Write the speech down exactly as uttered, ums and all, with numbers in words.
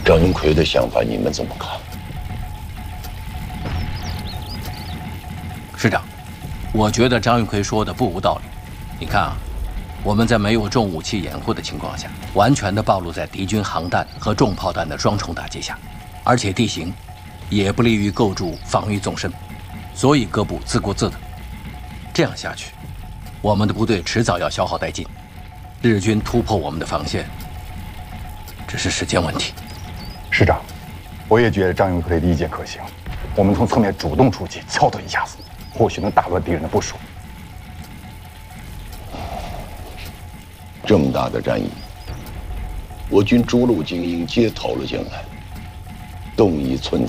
张云奎的想法，你们怎么看？ 师长，我觉得张云奎说的不无道理。你看啊，我们在没有重武器掩护的情况下，完全的暴露在敌军航弹和重炮弹的双重打击下，而且地形也不利于构筑防御纵深，所以各部自顾自的。这样下去，我们的部队迟早要消耗殆尽，日军突破我们的防线，只是时间问题。 师长，我也觉得张云奎的意见可行，我们从侧面主动出击，敲他一下子，或许能打乱敌人的部署。 这么大的战役，我军诸路精英皆投了进来，动一寸